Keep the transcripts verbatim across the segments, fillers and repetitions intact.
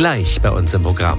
Gleich bei uns im Programm.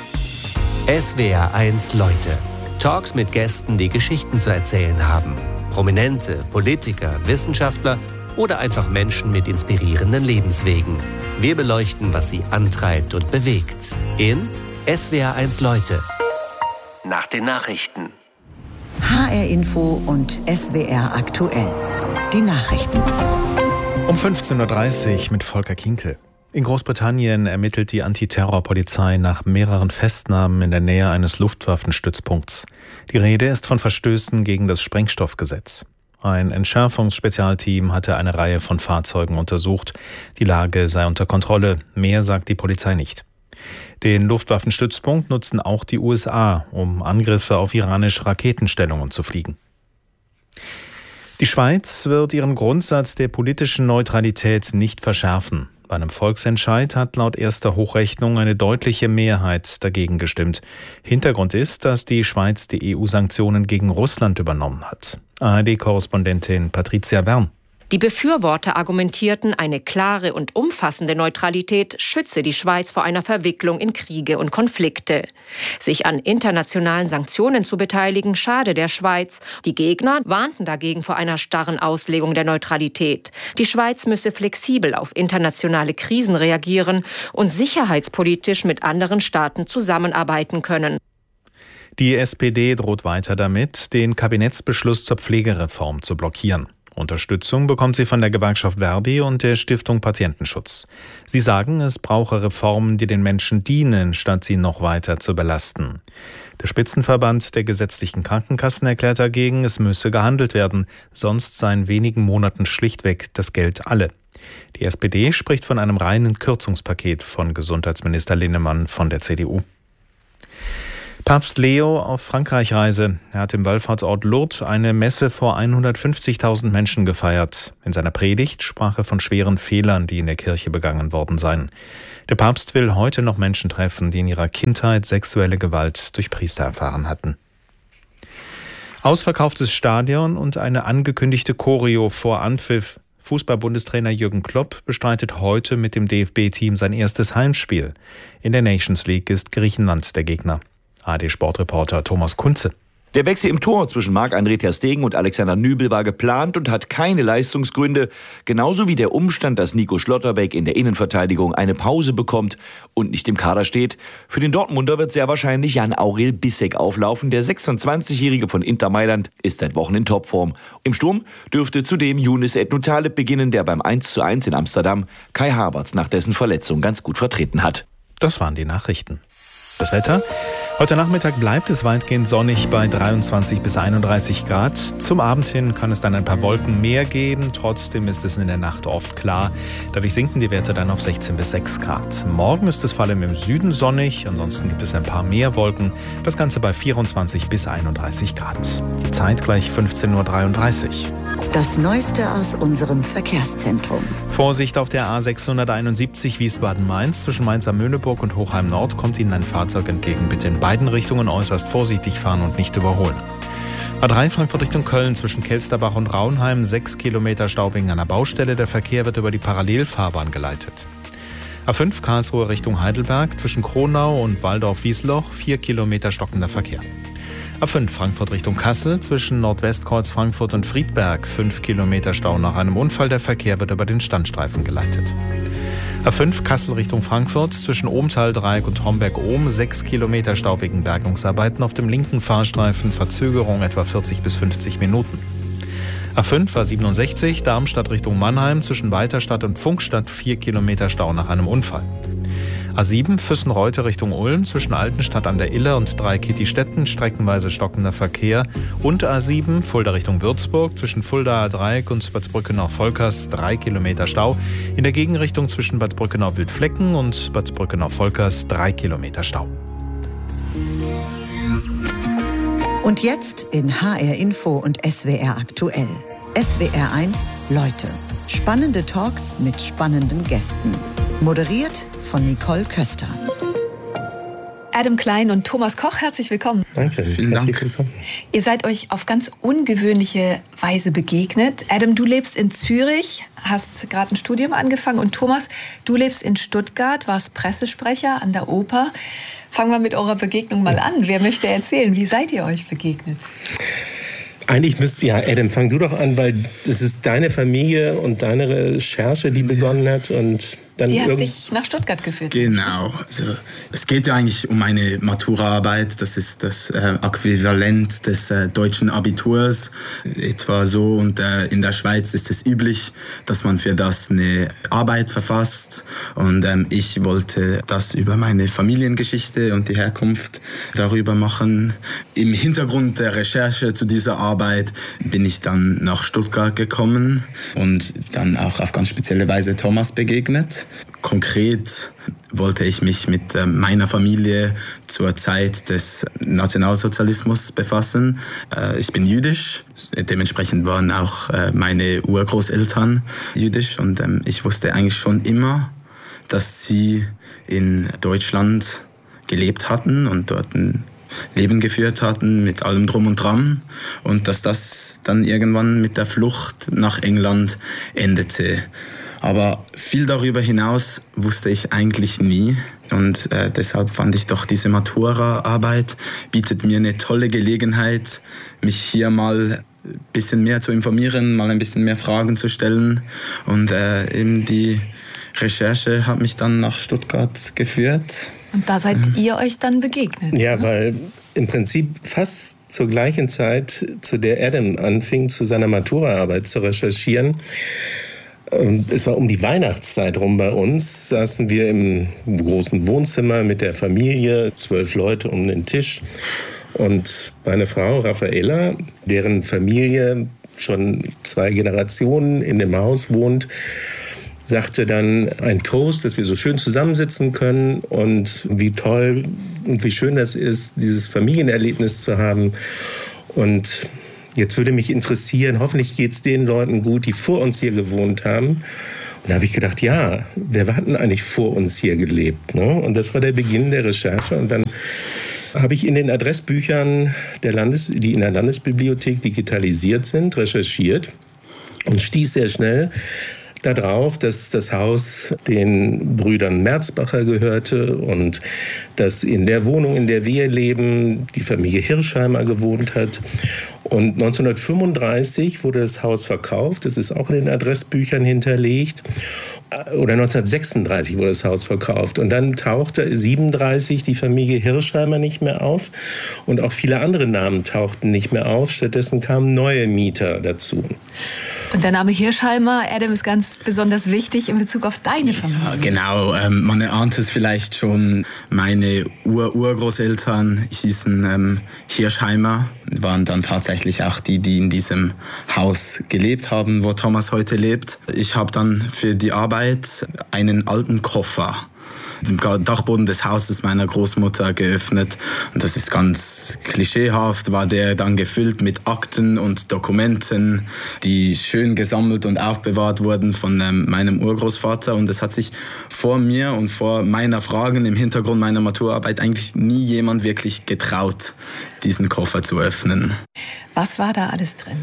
S W R eins Leute. Talks mit Gästen, die Geschichten zu erzählen haben. Prominente, Politiker, Wissenschaftler oder einfach Menschen mit inspirierenden Lebenswegen. Wir beleuchten, was sie antreibt und bewegt. In S W R eins Leute. Nach den Nachrichten. H R Info und S W R aktuell. Die Nachrichten. Um fünfzehn Uhr dreißig mit Volker Kinkel. In Großbritannien ermittelt die Antiterrorpolizei nach mehreren Festnahmen in der Nähe eines Luftwaffenstützpunkts. Die Rede ist von Verstößen gegen das Sprengstoffgesetz. Ein Entschärfungsspezialteam hatte eine Reihe von Fahrzeugen untersucht. Die Lage sei unter Kontrolle. Mehr sagt die Polizei nicht. Den Luftwaffenstützpunkt nutzen auch die U S A, um Angriffe auf iranische Raketenstellungen zu fliegen. Die Schweiz wird ihren Grundsatz der politischen Neutralität nicht verschärfen. Bei einem Volksentscheid hat laut erster Hochrechnung eine deutliche Mehrheit dagegen gestimmt. Hintergrund ist, dass die Schweiz die E U-Sanktionen gegen Russland übernommen hat. A R D-Korrespondentin Patricia Wern. Die Befürworter argumentierten, eine klare und umfassende Neutralität schütze die Schweiz vor einer Verwicklung in Kriege und Konflikte. Sich an internationalen Sanktionen zu beteiligen, schade der Schweiz. Die Gegner warnten dagegen vor einer starren Auslegung der Neutralität. Die Schweiz müsse flexibel auf internationale Krisen reagieren und sicherheitspolitisch mit anderen Staaten zusammenarbeiten können. Die S P D droht weiter damit, den Kabinettsbeschluss zur Pflegereform zu blockieren. Unterstützung bekommt sie von der Gewerkschaft Verdi und der Stiftung Patientenschutz. Sie sagen, es brauche Reformen, die den Menschen dienen, statt sie noch weiter zu belasten. Der Spitzenverband der gesetzlichen Krankenkassen erklärt dagegen, es müsse gehandelt werden, sonst sei in wenigen Monaten schlichtweg das Geld alle. Die S P D spricht von einem reinen Kürzungspaket von Gesundheitsminister Linnemann von der C D U. Papst Leo auf Frankreich-Reise. Er hat im Wallfahrtsort Lourdes eine Messe vor hundertfünfzigtausend Menschen gefeiert. In seiner Predigt sprach er von schweren Fehlern, die in der Kirche begangen worden seien. Der Papst will heute noch Menschen treffen, die in ihrer Kindheit sexuelle Gewalt durch Priester erfahren hatten. Ausverkauftes Stadion und eine angekündigte Choreo vor Anpfiff. Fußball-Bundestrainer Jürgen Klopp bestreitet heute mit dem D F B-Team sein erstes Heimspiel. In der Nations League ist Griechenland der Gegner. A R D-Sportreporter Thomas Kunze. Der Wechsel im Tor zwischen Marc-André ter Stegen und Alexander Nübel war geplant und hat keine Leistungsgründe. Genauso wie der Umstand, dass Nico Schlotterbeck in der Innenverteidigung eine Pause bekommt und nicht im Kader steht. Für den Dortmunder wird sehr wahrscheinlich Jan-Aurel Bissek auflaufen. Der sechsundzwanzigjährige von Inter Mailand ist seit Wochen in Topform. Im Sturm dürfte zudem Younes Ednutaleb beginnen, der beim eins zu eins in Amsterdam Kai Havertz nach dessen Verletzung ganz gut vertreten hat. Das waren die Nachrichten. Das Wetter? Heute Nachmittag bleibt es weitgehend sonnig bei dreiundzwanzig bis einunddreißig Grad. Zum Abend hin kann es dann ein paar Wolken mehr geben. Trotzdem ist es in der Nacht oft klar. Dadurch sinken die Werte dann auf sechzehn bis sechs Grad. Morgen ist es vor allem im Süden sonnig. Ansonsten gibt es ein paar mehr Wolken. Das Ganze bei vierundzwanzig bis einunddreißig Grad. Die Zeit gleich fünfzehn Uhr dreiunddreißig. Das Neueste aus unserem Verkehrszentrum. Vorsicht auf der A sechshunderteinundsiebzig Wiesbaden-Mainz. Zwischen Mainz am Möhneburg und Hochheim Nord kommt Ihnen ein Fahrzeug entgegen. Bitte in beiden Richtungen äußerst vorsichtig fahren und nicht überholen. A drei Frankfurt Richtung Köln zwischen Kelsterbach und Raunheim. Sechs Kilometer Stau wegen einer Baustelle. Der Verkehr wird über die Parallelfahrbahn geleitet. A fünf Karlsruhe Richtung Heidelberg zwischen Kronau und Waldorf-Wiesloch. Vier Kilometer stockender Verkehr. A fünf Frankfurt Richtung Kassel zwischen Nordwestkreuz Frankfurt und Friedberg. Fünf Kilometer Stau nach einem Unfall. Der Verkehr wird über den Standstreifen geleitet. A fünf Kassel Richtung Frankfurt zwischen Ohmtal-Dreieck und Homberg-Ohm. Sechs Kilometer Stau wegen Bergungsarbeiten auf dem linken Fahrstreifen. Verzögerung etwa vierzig bis fünfzig Minuten. A fünf A siebenundsechzig Darmstadt Richtung Mannheim zwischen Weiterstadt und Funkstadt. Vier Kilometer Stau nach einem Unfall. A sieben Füssen-Reute Richtung Ulm zwischen Altenstadt an der Iller und Dreikitti-Stetten, streckenweise stockender Verkehr. Und A sieben Fulda Richtung Würzburg zwischen Fuldaer Dreieck und Bad Brückenau-Volkers, drei Kilometer Stau. In der Gegenrichtung zwischen Bad Brückenau-Wildflecken und Bad Brückenau-Volkers, drei Kilometer Stau. Und jetzt in H R Info und S W R aktuell. S W R eins Leute. Spannende Talks mit spannenden Gästen. Moderiert von Nicole Köster. Adam Klein und Thomas Koch, herzlich willkommen. Danke, vielen Dank. Willkommen. Ihr seid euch auf ganz ungewöhnliche Weise begegnet. Adam, du lebst in Zürich, hast gerade ein Studium angefangen, und Thomas, du lebst in Stuttgart, warst Pressesprecher an der Oper. Fangen wir mit eurer Begegnung mal an. Wer möchte erzählen? Wie seid ihr euch begegnet? Eigentlich müsste, ja, Adam, fang du doch an, weil das ist deine Familie und deine Recherche, die begonnen hat. Und dann die hat irgend- dich nach Stuttgart geführt. Genau. Also, es geht ja eigentlich um eine Maturaarbeit. Das ist das äh, Äquivalent des äh, deutschen Abiturs. Etwa so. Und äh, in der Schweiz ist es üblich, dass man für das eine Arbeit verfasst. Und ähm, ich wollte das über meine Familiengeschichte und die Herkunft darüber machen. Im Hintergrund der Recherche zu dieser Arbeit bin ich dann nach Stuttgart gekommen und dann auch auf ganz spezielle Weise Thomas begegnet. Konkret wollte ich mich mit äh, meiner Familie zur Zeit des Nationalsozialismus befassen. Äh, ich bin jüdisch, dementsprechend waren auch äh, meine Urgroßeltern jüdisch, und ähm, ich wusste eigentlich schon immer, dass sie in Deutschland gelebt hatten und dort ein Leben geführt hatten mit allem Drum und Dran, und dass das dann irgendwann mit der Flucht nach England endete. Aber viel darüber hinaus wusste ich eigentlich nie, und äh, deshalb fand ich doch, diese Matura-Arbeit bietet mir eine tolle Gelegenheit, mich hier mal ein bisschen mehr zu informieren, mal ein bisschen mehr Fragen zu stellen, und äh, eben die Recherche hat mich dann nach Stuttgart geführt. Und da seid mhm. ihr euch dann begegnet? Ja, ne? weil im Prinzip fast zur gleichen Zeit, zu der Adam anfing, zu seiner Maturaarbeit zu recherchieren, es war um die Weihnachtszeit rum bei uns, saßen wir im großen Wohnzimmer mit der Familie, zwölf Leute um den Tisch. Und meine Frau Raffaella, deren Familie schon zwei Generationen in dem Haus wohnt, sagte dann ein Toast, dass wir so schön zusammensitzen können und wie toll und wie schön das ist, dieses Familienerlebnis zu haben. Und jetzt würde mich interessieren, hoffentlich geht es den Leuten gut, die vor uns hier gewohnt haben. Und da habe ich gedacht, ja, wer hat denn eigentlich vor uns hier gelebt? Ne? Und das war der Beginn der Recherche. Und dann habe ich in den Adressbüchern, der Landes-, die in der Landesbibliothek digitalisiert sind, recherchiert und stieß sehr schnell darauf, dass das Haus den Brüdern Merzbacher gehörte und dass in der Wohnung, in der wir leben, die Familie Hirschheimer gewohnt hat. Und neunzehnhundertfünfunddreißig wurde das Haus verkauft, das ist auch in den Adressbüchern hinterlegt. Oder neunzehnhundertsechsunddreißig wurde das Haus verkauft. Und dann tauchte siebenunddreißig die Familie Hirschheimer nicht mehr auf. Und auch viele andere Namen tauchten nicht mehr auf. Stattdessen kamen neue Mieter dazu. Und der Name Hirschheimer, Adam, ist ganz besonders wichtig in Bezug auf deine Familie. Ja, genau, ähm, man erahnt es vielleicht schon. Meine Ur-Urgroßeltern hießen ähm, Hirschheimer, waren dann tatsächlich auch die, die in diesem Haus gelebt haben, wo Thomas heute lebt. Ich habe dann für die Arbeit einen alten Koffer im Dachboden des Hauses meiner Großmutter geöffnet. Und das ist ganz klischeehaft, war der dann gefüllt mit Akten und Dokumenten, die schön gesammelt und aufbewahrt wurden von ähm, meinem Urgroßvater. Und es hat sich vor mir und vor meiner Fragen im Hintergrund meiner Maturarbeit eigentlich nie jemand wirklich getraut, diesen Koffer zu öffnen. Was war da alles drin?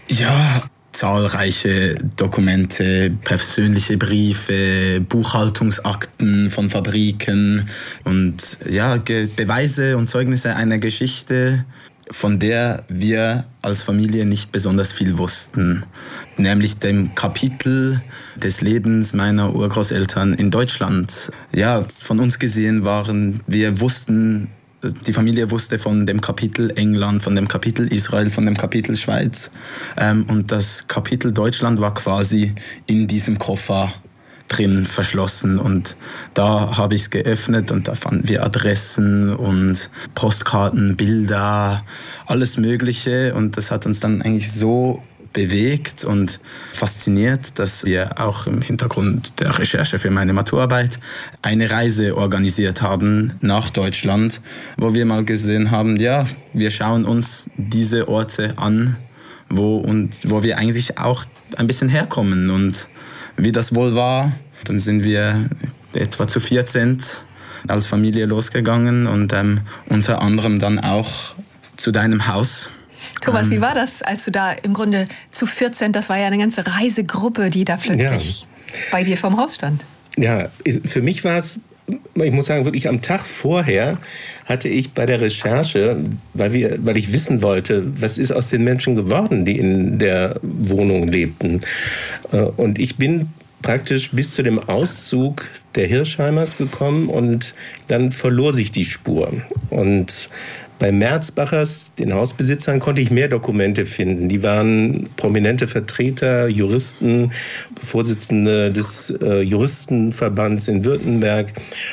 Ja, zahlreiche Dokumente, persönliche Briefe, Buchhaltungsakten von Fabriken und ja, Beweise und Zeugnisse einer Geschichte, von der wir als Familie nicht besonders viel wussten, nämlich dem Kapitel des Lebens meiner Urgroßeltern in Deutschland. Ja, von uns gesehen waren, wir wussten, die Familie wusste von dem Kapitel England, von dem Kapitel Israel, von dem Kapitel Schweiz. Ähm, und das Kapitel Deutschland war quasi in diesem Koffer drin verschlossen. Und da habe ich es geöffnet und da fanden wir Adressen und Postkarten, Bilder, alles Mögliche. Und das hat uns dann eigentlich so bewegt und fasziniert, dass wir auch im Hintergrund der Recherche für meine Maturarbeit eine Reise organisiert haben nach Deutschland, wo wir mal gesehen haben, ja, wir schauen uns diese Orte an, wo, und wo wir eigentlich auch ein bisschen herkommen und wie das wohl war. Dann sind wir etwa zu vierzehn als Familie losgegangen und ähm, unter anderem dann auch zu deinem Haus. Thomas, wie war das, als du da im Grunde zu vierzehn, das war ja eine ganze Reisegruppe, die da plötzlich ja. bei dir vorm Haus stand? Ja, für mich war es, ich muss sagen, wirklich am Tag vorher hatte ich bei der Recherche, weil, wir, weil ich wissen wollte, was ist aus den Menschen geworden, die in der Wohnung lebten. Und ich bin praktisch bis zu dem Auszug der Hirschheimers gekommen und dann verlor sich die Spur. Und bei Merzbachers, den Hausbesitzern, konnte ich mehr Dokumente finden. Die waren prominente Vertreter, Juristen, Vorsitzende des äh, Juristenverbands in Württemberg.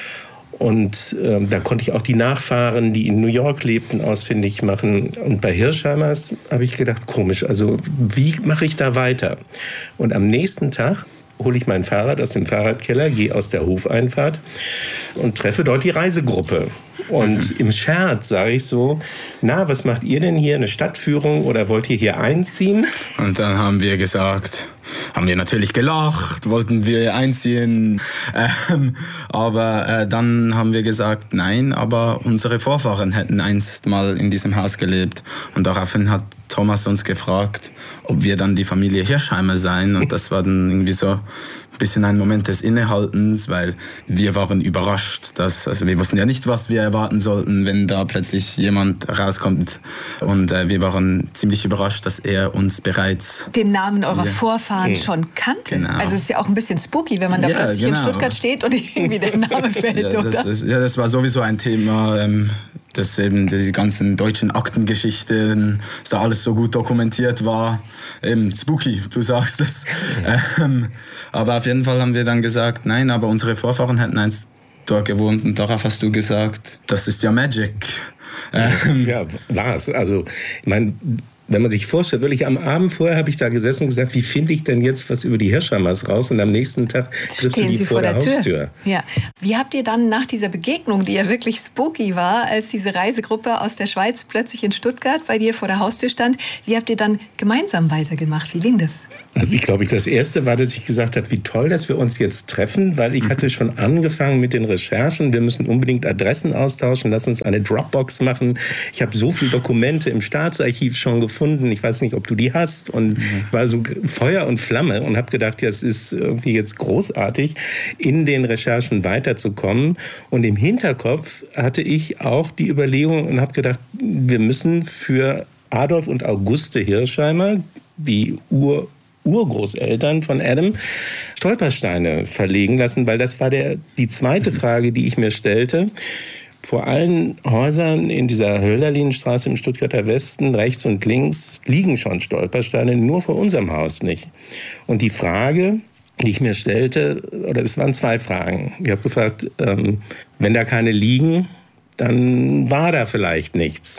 Und äh, da konnte ich auch die Nachfahren, die in New York lebten, ausfindig machen. Und bei Hirschheimers habe ich gedacht, komisch, also wie mache ich da weiter? Und am nächsten Tag hole ich mein Fahrrad aus dem Fahrradkeller, gehe aus der Hofeinfahrt und treffe dort die Reisegruppe. Und mhm. im Scherz sage ich so, na, was macht ihr denn hier, eine Stadtführung oder wollt ihr hier einziehen? Und dann haben wir gesagt, haben wir natürlich gelacht, wollten wir einziehen, ähm, aber äh, dann haben wir gesagt, nein, aber unsere Vorfahren hätten einst mal in diesem Haus gelebt. Und daraufhin hat Thomas uns gefragt, ob wir dann die Familie Hirschheimer seien. Und das war dann irgendwie so ein bisschen ein Moment des Innehaltens, weil wir waren überrascht, dass, also wir wussten ja nicht, was wir erwarten sollten, wenn da plötzlich jemand rauskommt. Und äh, wir waren ziemlich überrascht, dass er uns bereits den Namen eurer ja. Vorfahren mhm. schon kannte. Genau. Also es ist ja auch ein bisschen spooky, wenn man da ja, plötzlich genau. in Stuttgart steht und irgendwie der Name fällt, ja, oder? Das ist, ja, das war sowieso ein Thema, ähm, dass eben die ganzen deutschen Aktengeschichten, dass da alles so gut dokumentiert war. Eben spooky, du sagst es. ähm, aber auf jeden Fall haben wir dann gesagt, nein, aber unsere Vorfahren hätten einst dort gewohnt und darauf hast du gesagt, das ist ja Magic. Ähm, ja, war's. Also, ich meine, wenn man sich vorstellt, wirklich am Abend vorher habe ich da gesessen und gesagt, wie finde ich denn jetzt was über die Hirschheimers raus? Und am nächsten Tag trifft du die Sie vor der, der Haustür. Ja. Wie habt ihr dann nach dieser Begegnung, die ja wirklich spooky war, als diese Reisegruppe aus der Schweiz plötzlich in Stuttgart bei dir vor der Haustür stand, wie habt ihr dann gemeinsam weitergemacht? Wie ging das? Also ich glaube, das Erste war, dass ich gesagt habe, wie toll, dass wir uns jetzt treffen, weil ich hatte schon angefangen mit den Recherchen. Wir müssen unbedingt Adressen austauschen, lass uns eine Dropbox machen. Ich habe so viele Dokumente im Staatsarchiv schon gefunden. Ich weiß nicht, ob du die hast. Und ich war so Feuer und Flamme und habe gedacht, ja, es ist irgendwie jetzt großartig, in den Recherchen weiterzukommen. Und im Hinterkopf hatte ich auch die Überlegung und habe gedacht, wir müssen für Adolf und Auguste Hirschheimer, die Ur Urgroßeltern von Adam, Stolpersteine verlegen lassen, weil das war der, die zweite Frage, die ich mir stellte. Vor allen Häusern in dieser Hölderlinstraße im Stuttgarter Westen, rechts und links, liegen schon Stolpersteine, nur vor unserem Haus nicht. Und die Frage, die ich mir stellte, oder es waren zwei Fragen. Ich habe gefragt, ähm, wenn da keine liegen, dann war da vielleicht nichts.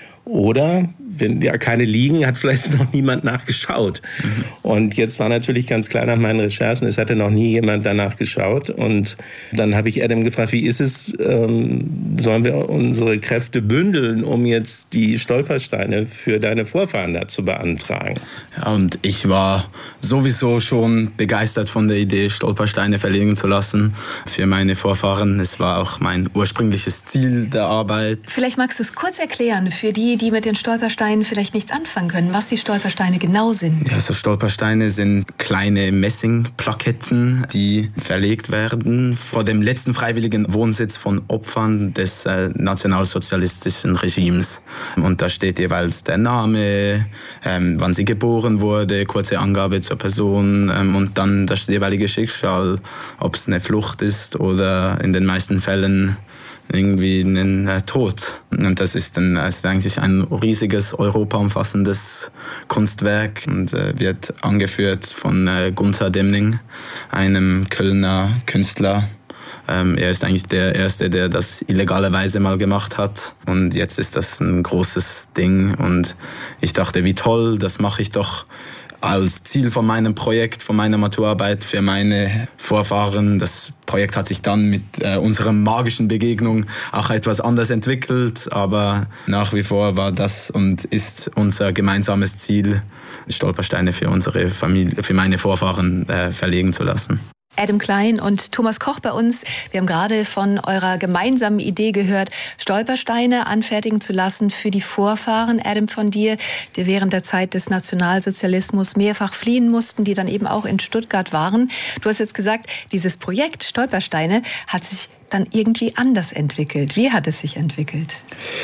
Oder, wenn ja keine liegen, hat vielleicht noch niemand nachgeschaut. Mhm. Und jetzt war natürlich ganz klar nach meinen Recherchen, es hatte noch nie jemand danach geschaut. Und dann habe ich Adam gefragt, wie ist es, ähm, sollen wir unsere Kräfte bündeln, um jetzt die Stolpersteine für deine Vorfahren da zu beantragen? Ja, und ich war sowieso schon begeistert von der Idee, Stolpersteine verlegen zu lassen für meine Vorfahren. Es war auch mein ursprüngliches Ziel der Arbeit. Vielleicht magst du es kurz erklären für die, die mit den Stolpersteinen vielleicht nichts anfangen können, was die Stolpersteine genau sind. Ja, so Stolpersteine sind kleine Messingplaketten, die verlegt werden vor dem letzten freiwilligen Wohnsitz von Opfern des äh, nationalsozialistischen Regimes. Und da steht jeweils der Name, ähm, wann sie geboren wurde, kurze Angabe zur Person ähm, und dann das jeweilige Schicksal, ob es eine Flucht ist oder in den meisten Fällen irgendwie einen äh, Tod. Und das ist, dann, das ist eigentlich ein riesiges, europaumfassendes Kunstwerk und äh, wird angeführt von äh, Gunther Demning, einem Kölner Künstler. Ähm, er ist eigentlich der Erste, der das illegalerweise mal gemacht hat. Und jetzt ist das ein großes Ding. Und ich dachte, wie toll, das mache ich doch als Ziel von meinem Projekt, von meiner Maturarbeit für meine Vorfahren. Das Projekt hat sich dann mit äh, unserer magischen Begegnung auch etwas anders entwickelt, aber nach wie vor war das und ist unser gemeinsames Ziel, Stolpersteine für unsere Familie, für meine Vorfahren äh, verlegen zu lassen. Adam Klein und Thomas Koch bei uns. Wir haben gerade von eurer gemeinsamen Idee gehört, Stolpersteine anfertigen zu lassen für die Vorfahren, Adam, von dir, die während der Zeit des Nationalsozialismus mehrfach fliehen mussten, die dann eben auch in Stuttgart waren. Du hast jetzt gesagt, dieses Projekt Stolpersteine hat sich dann irgendwie anders entwickelt. Wie hat es sich entwickelt?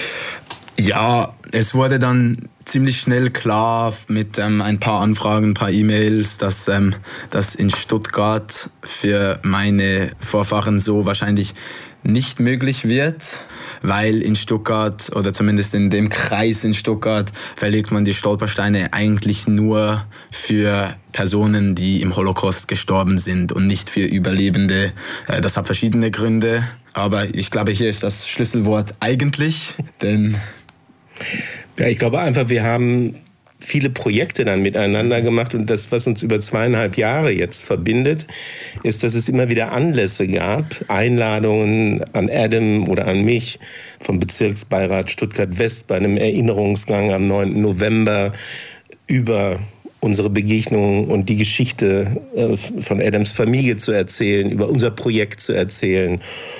Ja, es wurde dann ziemlich schnell klar mit ähm, ein paar Anfragen, ein paar E-Mails, dass ähm, das in Stuttgart für meine Vorfahren so wahrscheinlich nicht möglich wird, weil in Stuttgart oder zumindest in dem Kreis in Stuttgart verlegt man die Stolpersteine eigentlich nur für Personen, die im Holocaust gestorben sind und nicht für Überlebende. Das hat verschiedene Gründe, aber ich glaube, hier ist das Schlüsselwort eigentlich, denn ja, ich glaube einfach, wir haben viele Projekte dann miteinander gemacht und das, was uns über zweieinhalb Jahre jetzt verbindet, ist, dass es immer wieder Anlässe gab, Einladungen an Adam oder an mich vom Bezirksbeirat Stuttgart-West bei einem Erinnerungsgang am neunten November über unsere Begegnungen und die Geschichte von Adams Familie zu erzählen, über unser Projekt zu erzählen.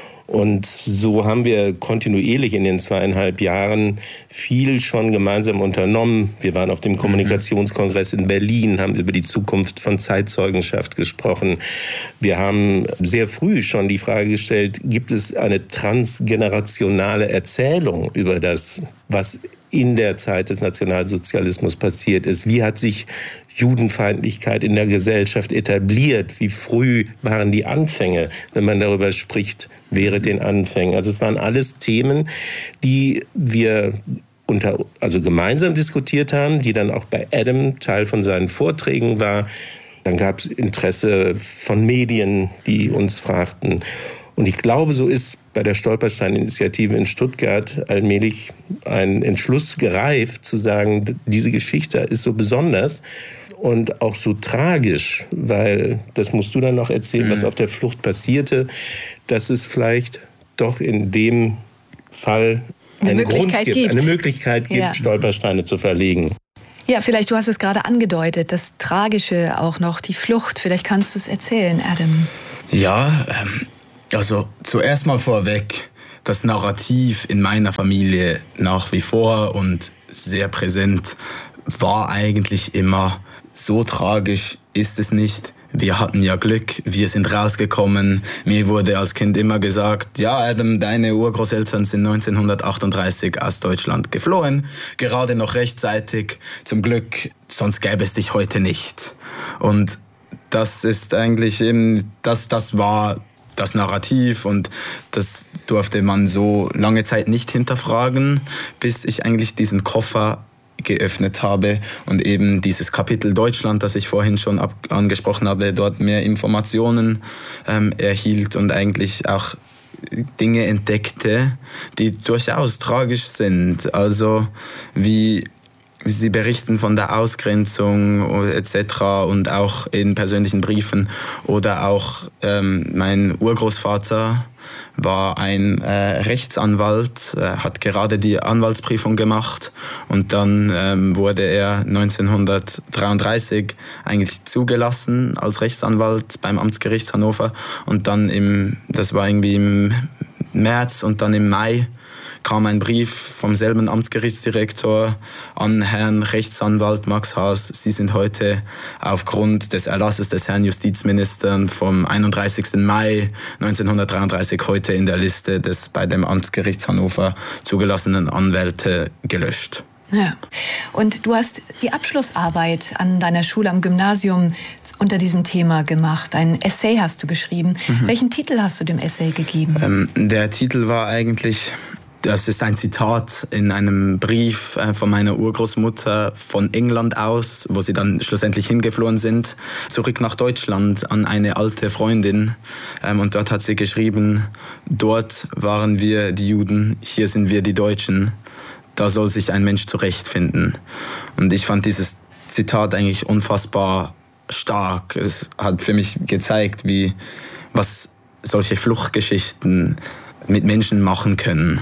Und so haben wir kontinuierlich in den zweieinhalb Jahren viel schon gemeinsam unternommen. Wir waren auf dem Kommunikationskongress in Berlin, haben über die Zukunft von Zeitzeugenschaft gesprochen. Wir haben sehr früh schon die Frage gestellt, gibt es eine transgenerationale Erzählung über das, was in der Zeit des Nationalsozialismus passiert ist? Wie hat sich Judenfeindlichkeit in der Gesellschaft etabliert? Wie früh waren die Anfänge, wenn man darüber spricht, während den Anfängen? Also es waren alles Themen, die wir unter, also gemeinsam diskutiert haben, die dann auch bei Adam Teil von seinen Vorträgen war. Dann gab es Interesse von Medien, die uns fragten. Und ich glaube, so ist bei der Stolperstein-Initiative in Stuttgart allmählich ein Entschluss gereift, zu sagen, diese Geschichte ist so besonders und auch so tragisch, weil, das musst du dann noch erzählen, mhm. was auf der Flucht passierte, dass es vielleicht doch in dem Fall eine einen Möglichkeit Grund gibt, gibt. eine Möglichkeit gibt, ja. Stolpersteine zu verlegen. Ja, vielleicht, du hast es gerade angedeutet, das Tragische auch noch, die Flucht. Vielleicht kannst du es erzählen, Adam. Ja, ähm Also zuerst mal vorweg, das Narrativ in meiner Familie nach wie vor und sehr präsent war eigentlich immer, so tragisch ist es nicht. Wir hatten ja Glück, wir sind rausgekommen. Mir wurde als Kind immer gesagt, ja Adam, deine Urgroßeltern sind neunzehnhundertachtunddreißig aus Deutschland geflohen, gerade noch rechtzeitig. Zum Glück, sonst gäbe es dich heute nicht. Und das ist eigentlich eben, das, das war das Narrativ und das durfte man so lange Zeit nicht hinterfragen, bis ich eigentlich diesen Koffer geöffnet habe und eben dieses Kapitel Deutschland, das ich vorhin schon ab- angesprochen habe, dort mehr Informationen ähm, erhielt und eigentlich auch Dinge entdeckte, die durchaus tragisch sind. Also wie Sie berichten von der Ausgrenzung et cetera und auch in persönlichen Briefen. Oder auch ähm, mein Urgroßvater war ein äh, Rechtsanwalt, äh, hat gerade die Anwaltsprüfung gemacht und dann ähm, wurde er neunzehnhundertdreiunddreißig eigentlich zugelassen als Rechtsanwalt beim Amtsgericht Hannover und dann im, das war irgendwie im März und dann im Mai kam ein Brief vom selben Amtsgerichtsdirektor an Herrn Rechtsanwalt Max Haas. Sie sind heute aufgrund des Erlasses des Herrn Justizministers vom einunddreißigsten Mai neunzehnhundertdreiunddreißig heute in der Liste des bei dem Amtsgericht Hannover zugelassenen Anwälte gelöscht. Ja. Und du hast die Abschlussarbeit an deiner Schule am Gymnasium unter diesem Thema gemacht. Ein Essay hast du geschrieben. Mhm. Welchen Titel hast du dem Essay gegeben? Ähm, der Titel war eigentlich... Das ist ein Zitat in einem Brief von meiner Urgroßmutter von England aus, wo sie dann schlussendlich hingeflohen sind, zurück nach Deutschland an eine alte Freundin. Und dort hat sie geschrieben, dort waren wir die Juden, hier sind wir die Deutschen. Da soll sich ein Mensch zurechtfinden. Und ich fand dieses Zitat eigentlich unfassbar stark. Es hat für mich gezeigt, wie, was solche Fluchtgeschichten mit Menschen machen können.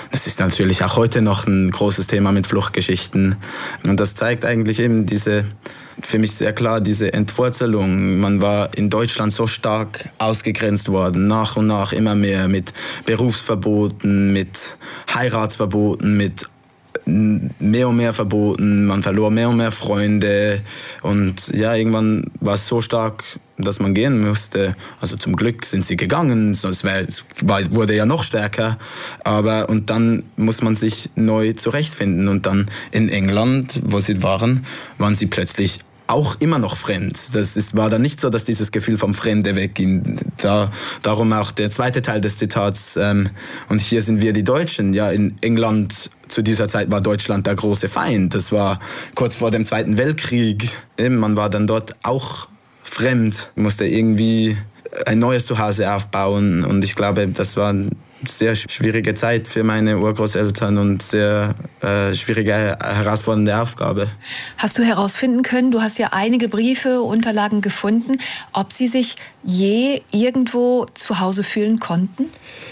das ist natürlich auch heute noch ein großes Thema mit Fluchtgeschichten. Und das zeigt eigentlich eben diese, für mich sehr klar, diese Entwurzelung. Man war in Deutschland so stark ausgegrenzt worden, nach und nach immer mehr mit Berufsverboten, mit Heiratsverboten, mit mehr und mehr Verboten, man verlor mehr und mehr Freunde und ja, irgendwann war es so stark, dass man gehen musste. Also zum Glück sind sie gegangen, sonst wär, es war, wurde ja noch stärker. Aber und dann muss man sich neu zurechtfinden und dann in England, wo sie waren, waren sie plötzlich auch immer noch fremd. Das ist, war dann nicht so, dass dieses Gefühl vom Fremde wegging. Da, darum auch der zweite Teil des Zitats. Ähm, und hier sind wir die Deutschen. Ja, in England zu dieser Zeit war Deutschland der große Feind. Das war kurz vor dem Zweiten Weltkrieg. Man war dann dort auch fremd, musste irgendwie ein neues Zuhause aufbauen. Und ich glaube, das war eine sehr schwierige Zeit für meine Urgroßeltern und sehr äh, schwierige, herausfordernde Aufgabe. Hast du herausfinden können, du hast ja einige Briefe, Unterlagen gefunden, ob sie sich je irgendwo zu Hause fühlen konnten?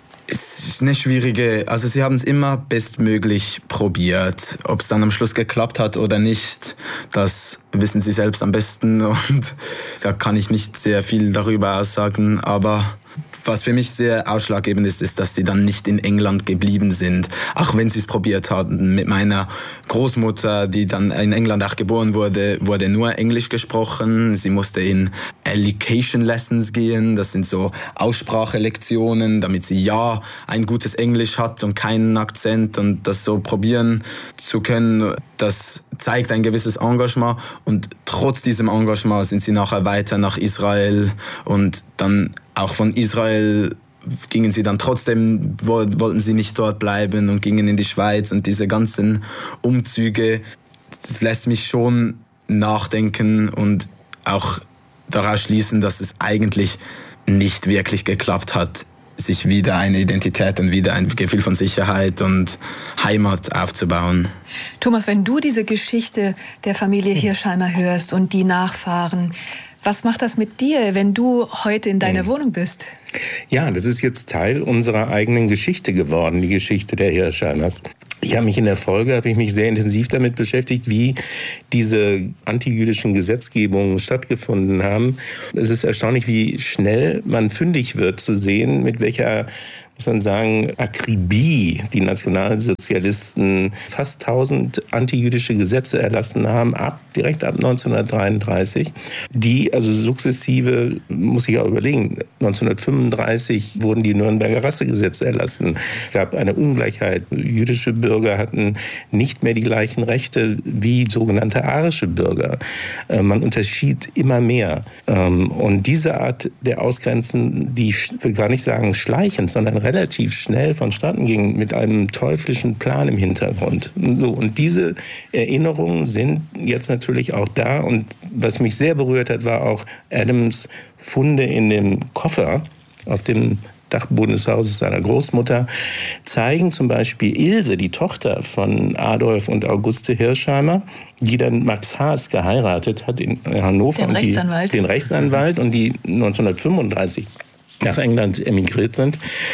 Es ist eine schwierige, also sie haben es immer bestmöglich probiert. Ob es dann am Schluss geklappt hat oder nicht, das wissen sie selbst am besten und da kann ich nicht sehr viel darüber aussagen, aber was für mich sehr ausschlaggebend ist, ist, dass sie dann nicht in England geblieben sind. Auch wenn sie es probiert hatten. Mit meiner Großmutter, die dann in England auch geboren wurde, wurde nur Englisch gesprochen. Sie musste in Education Lessons gehen. Das sind so Aussprachelektionen, damit sie ja ein gutes Englisch hat und keinen Akzent und das so probieren zu können. Das zeigt ein gewisses Engagement und trotz diesem Engagement sind sie nachher weiter nach Israel und dann auch von Israel gingen sie dann trotzdem, wollten sie nicht dort bleiben und gingen in die Schweiz und diese ganzen Umzüge, das lässt mich schon nachdenken und auch daraus schließen, dass es eigentlich nicht wirklich geklappt hat, sich wieder eine Identität und wieder ein Gefühl von Sicherheit und Heimat aufzubauen. Thomas, wenn du diese Geschichte der Familie Hirsheimer hörst und die Nachfahren, was macht das mit dir, wenn du heute in deiner Wohnung bist? Ja, das ist jetzt Teil unserer eigenen Geschichte geworden, die Geschichte der Hirsheimers. Ich habe mich in der Folge, habe ich mich sehr intensiv damit beschäftigt, wie diese antijüdischen Gesetzgebungen stattgefunden haben. Es ist erstaunlich, wie schnell man fündig wird zu sehen, mit welcher, muss man sagen, Akribie die Nationalsozialisten fast tausend antijüdische Gesetze erlassen haben, ab, direkt ab neunzehnhundertdreiunddreißig, die also sukzessive, muss ich auch überlegen, neunzehnhundertfünfunddreißig wurden die Nürnberger Rassegesetze erlassen. Es gab eine Ungleichheit. Jüdische Bürger hatten nicht mehr die gleichen Rechte wie sogenannte arische Bürger. Man unterschied immer mehr. Und diese Art der Ausgrenzen, die, ich will gar nicht sagen schleichend, sondern relativ schnell vonstatten ging, mit einem teuflischen Plan im Hintergrund. Und diese Erinnerungen sind jetzt natürlich auch da. Und was mich sehr berührt hat, war auch Adams Funde in dem Koffer auf dem Dachboden des Hauses seiner Großmutter, zeigen zum Beispiel Ilse, die Tochter von Adolf und Auguste Hirsheimer, die dann Max Haas geheiratet hat in Hannover. Den und Rechtsanwalt. Die, den Rechtsanwalt und die neunzehnhundertfünfunddreißig nach England emigriert sind.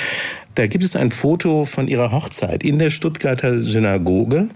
Da gibt es ein Foto von ihrer Hochzeit in der Stuttgarter Synagoge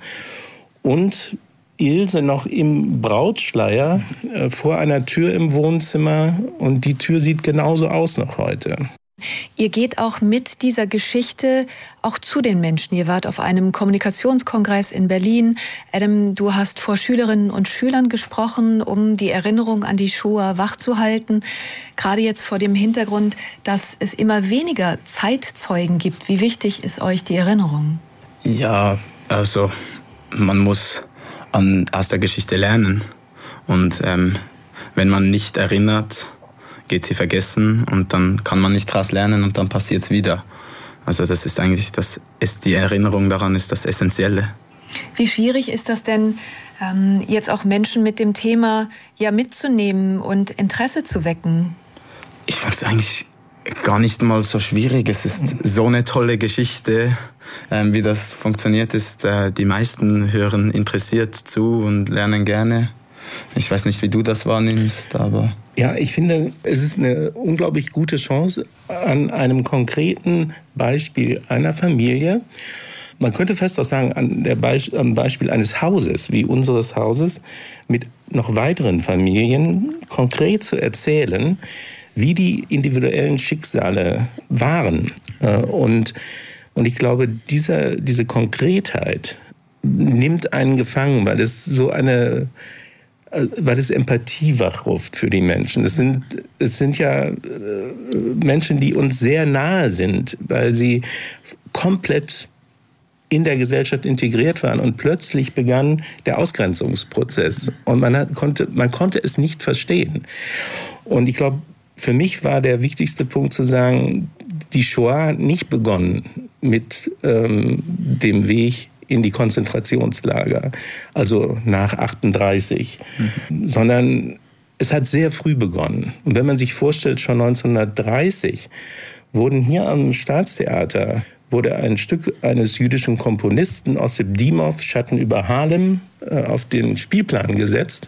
und Ilse noch im Brautschleier äh, vor einer Tür im Wohnzimmer und die Tür sieht genauso aus noch heute. Ihr geht auch mit dieser Geschichte auch zu den Menschen. Ihr wart auf einem Kommunikationskongress in Berlin. Adam, du hast vor Schülerinnen und Schülern gesprochen, um die Erinnerung an die Shoah wachzuhalten. Gerade jetzt vor dem Hintergrund, dass es immer weniger Zeitzeugen gibt. Wie wichtig ist euch die Erinnerung? Ja, also man muss an, aus der Geschichte lernen. Und ähm, wenn man nicht erinnert, geht sie vergessen und dann kann man nicht daraus lernen und dann passiert es wieder. Also das ist eigentlich, das ist die Erinnerung daran ist das Essentielle. Wie schwierig ist das denn, ähm, jetzt auch Menschen mit dem Thema ja mitzunehmen und Interesse zu wecken? Ich fand es eigentlich gar nicht mal so schwierig. Es ist so eine tolle Geschichte, ähm, wie das funktioniert ist. Äh, die meisten hören interessiert zu und lernen gerne. Ich weiß nicht, wie du das wahrnimmst, aber... Ja, ich finde, es ist eine unglaublich gute Chance, an einem konkreten Beispiel einer Familie man könnte fast auch sagen, an der Be- am Beispiel eines Hauses, wie unseres Hauses, mit noch weiteren Familien konkret zu erzählen, wie die individuellen Schicksale waren. Und, und ich glaube, dieser, diese Konkretheit nimmt einen gefangen, weil es so eine, weil es Empathie wachruft für die Menschen. Es sind, es sind ja Menschen, die uns sehr nahe sind, weil sie komplett in der Gesellschaft integriert waren und plötzlich begann der Ausgrenzungsprozess und man hat, konnte, man konnte es nicht verstehen. Und ich glaube, für mich war der wichtigste Punkt zu sagen, die Shoah hat nicht begonnen mit ähm, dem Weg in die Konzentrationslager, also nach achtunddreißig, mhm. sondern es hat sehr früh begonnen. Und wenn man sich vorstellt, schon neunzehnhundertdreißig wurden hier am Staatstheater wurde ein Stück eines jüdischen Komponisten, Ossip Dimow, Schatten über Harlem, äh, auf den Spielplan gesetzt.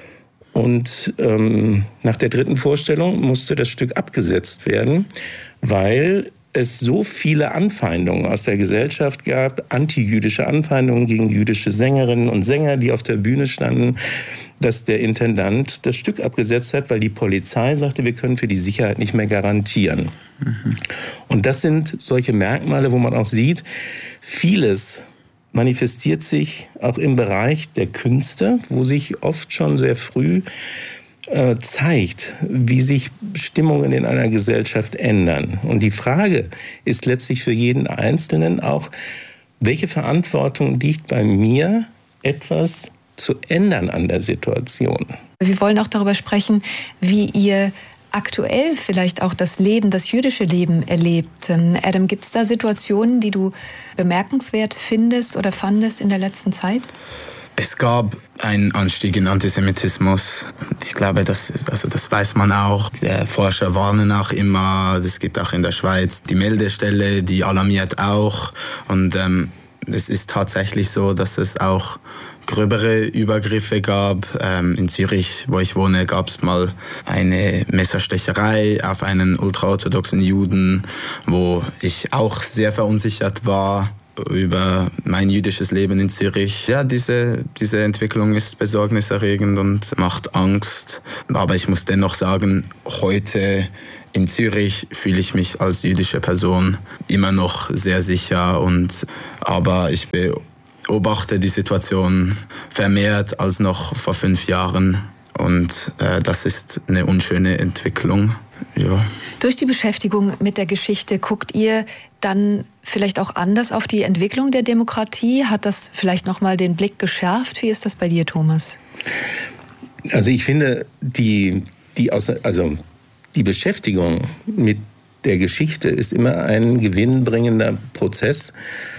Und ähm, nach der dritten Vorstellung musste das Stück abgesetzt werden, weil es so viele Anfeindungen aus der Gesellschaft gab, antijüdische Anfeindungen gegen jüdische Sängerinnen und Sänger, die auf der Bühne standen, dass der Intendant das Stück abgesetzt hat, weil die Polizei sagte, wir können für die Sicherheit nicht mehr garantieren. Mhm. Und das sind solche Merkmale, wo man auch sieht, vieles manifestiert sich auch im Bereich der Künste, wo sich oft schon sehr früh äh, zeigt, wie sich Stimmungen in einer Gesellschaft ändern. Und die Frage ist letztlich für jeden Einzelnen auch, welche Verantwortung liegt bei mir, etwas zu ändern an der Situation? Wir wollen auch darüber sprechen, wie ihr aktuell vielleicht auch das Leben, das jüdische Leben erlebt. Adam, gibt es da Situationen, die du bemerkenswert findest oder fandest in der letzten Zeit? Es gab einen Anstieg in Antisemitismus. Ich glaube, das, also das weiß man auch. Die Forscher warnen auch immer. Es gibt auch in der Schweiz die Meldestelle, die alarmiert auch. Und ähm, es ist tatsächlich so, dass es auch gröbere Übergriffe gab. Ähm, in Zürich, wo ich wohne, gab es mal eine Messerstecherei auf einen ultraorthodoxen Juden, wo ich auch sehr verunsichert war über mein jüdisches Leben in Zürich. Ja, diese, diese Entwicklung ist besorgniserregend und macht Angst. Aber ich muss dennoch sagen, heute in Zürich fühle ich mich als jüdische Person immer noch sehr sicher. Und, aber ich beobachte die Situation vermehrt als noch vor fünf Jahren. Und äh, das ist eine unschöne Entwicklung. Ja. Durch die Beschäftigung mit der Geschichte guckt ihr dann vielleicht auch anders auf die Entwicklung der Demokratie? Hat das vielleicht noch mal den Blick geschärft? Wie ist das bei dir, Thomas? Also ich finde, die, die, also die Beschäftigung mit der Geschichte ist immer ein gewinnbringender Prozess,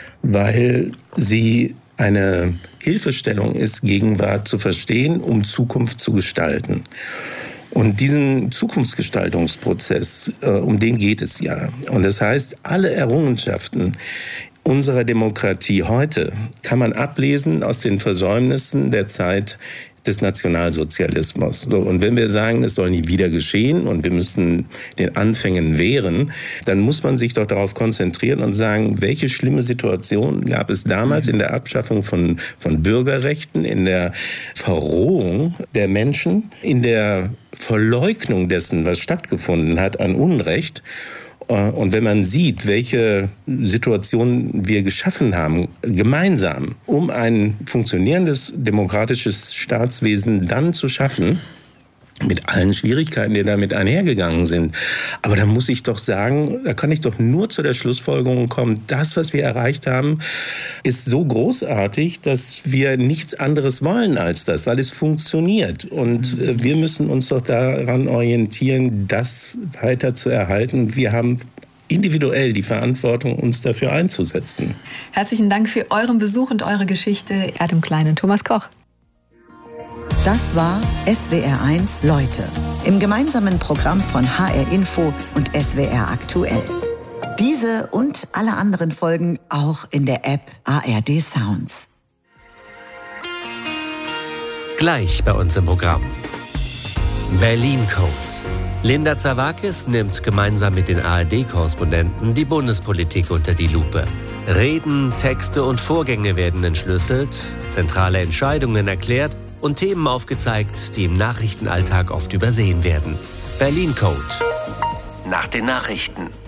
weil sie eine Hilfestellung ist, Gegenwart zu verstehen, um Zukunft zu gestalten. Und diesen Zukunftsgestaltungsprozess, äh, um den geht es ja. Und das heißt, alle Errungenschaften unserer Demokratie heute kann man ablesen aus den Versäumnissen der Zeit des Nationalsozialismus. So, und wenn wir sagen, es soll nie wieder geschehen und wir müssen den Anfängen wehren, dann muss man sich doch darauf konzentrieren und sagen, welche schlimme Situation gab es damals in der Abschaffung von, von Bürgerrechten, in der Verrohung der Menschen, in der Verleugnung dessen, was stattgefunden hat an Unrecht. Und wenn man sieht, welche Situationen wir geschaffen haben, gemeinsam, um ein funktionierendes demokratisches Staatswesen dann zu schaffen, mit allen Schwierigkeiten, die damit einhergegangen sind. Aber da muss ich doch sagen, da kann ich doch nur zu der Schlussfolgerung kommen, das, was wir erreicht haben, ist so großartig, dass wir nichts anderes wollen als das, weil es funktioniert. Und wir müssen uns doch daran orientieren, das weiter zu erhalten. Wir haben individuell die Verantwortung, uns dafür einzusetzen. Herzlichen Dank für euren Besuch und eure Geschichte, Adam Klein und Thomas Koch. Das war S W R eins Leute im gemeinsamen Programm von H R Info und S W R Aktuell. Diese und alle anderen Folgen auch in der App A R D Sounds. Gleich bei uns im Programm. Berlin Code. Linda Zawakis nimmt gemeinsam mit den A R D-Korrespondenten die Bundespolitik unter die Lupe. Reden, Texte und Vorgänge werden entschlüsselt, zentrale Entscheidungen erklärt und Themen aufgezeigt, die im Nachrichtenalltag oft übersehen werden. Berlin Code. Nach den Nachrichten.